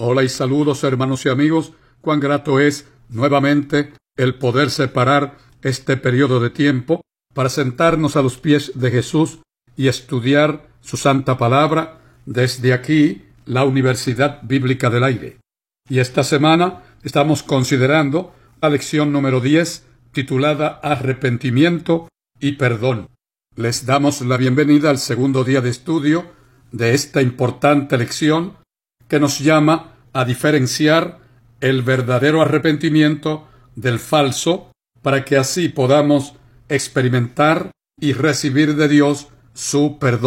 Hola y saludos, hermanos y amigos. Cuán grato es nuevamente el poder separar este periodo de tiempo para sentarnos a los pies de Jesús y estudiar su santa palabra desde aquí, la Universidad Bíblica del Aire. Y esta semana estamos considerando la lección número 10, titulada Arrepentimiento y Perdón. Les damos la bienvenida al segundo día de estudio de esta importante lección que nos llama a diferenciar el verdadero arrepentimiento del falso, para que así podamos experimentar y recibir de Dios su perdón.